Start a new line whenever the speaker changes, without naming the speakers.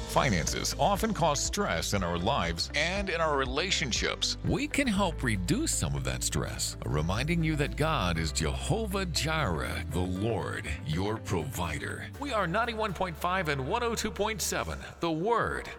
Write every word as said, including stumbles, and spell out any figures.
Finances often cause stress in our lives and in our relationships. We can help reduce some of that stress, reminding you that God is Jehovah Jireh, the Lord, your provider. We are ninety-one point five and one oh two point seven, The Word.